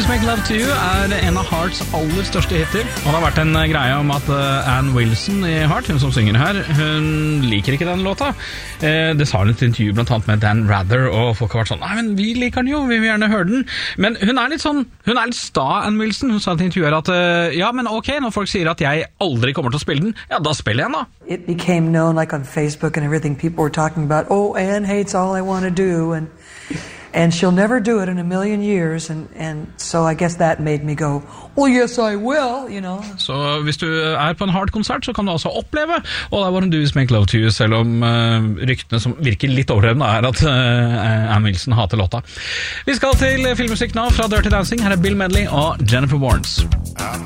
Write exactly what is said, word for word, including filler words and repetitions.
Always Make Love To You er en av Hearts aller største hitter. Og det har vært en greie om at Ann Wilson i Heart, hun som synger her, hun liker ikke den låta. Det sa hun i et intervju blant annet med Dan Rather, og folk har vært sånn, nei, men vi liker den jo, vi vil gjerne høre den. Men hun er litt sånn, hun er litt sta, Ann Wilson. Hun sa til intervjuer at, ja, men ok, når folk sier at jeg aldri kommer til å spille den, ja, da spiller jeg den da. It became known like on Facebook and everything, people were talking about, oh, Ann hates All I Want to Do, and and she'll never do it in a million years, and, and so I guess that made me go, well, yes, I will, you know. Så hvis du er på en Heart-konsert, så kan du altså oppleve All I Want to Do is Make Love to You, selv om uh, ryktene som virker litt overdrevne er at uh, Ann Wilson hater låta. Vi skal til filmmusikk nå fra Dirty Dancing. Her er Bill Medley og Jennifer Warnes.